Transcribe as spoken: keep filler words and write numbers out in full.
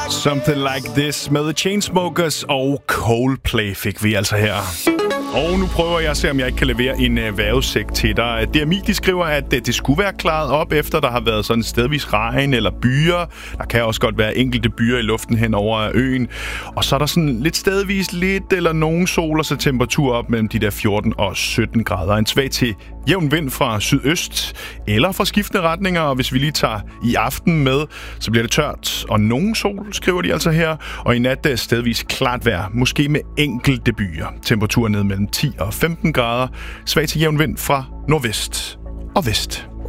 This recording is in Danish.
Something Like This med The Chainsmokers og Coldplay fik vi altså her. Og nu prøver jeg at se, om jeg ikke kan levere en uh, vejrudsigt til dig. D M I de skriver, at uh, det skulle være klaret op, efter der har været sådan stedvis regn eller byer. Der kan også godt være enkelte byer i luften hen over øen. Og så er der sådan lidt stedvis lidt eller nogen sol, og så temperatur op mellem de der fjorten og sytten grader. En svag til jævn vind fra sydøst eller fra skiftende retninger. Og hvis vi lige tager i aften med, så bliver det tørt og nogen sol, skriver de altså her. Og i nat er stedvis klart vejr, måske med enkelte byer. Temperaturen ned mellem ti og femten grader. Svag til jævn vind fra nordvest og vest.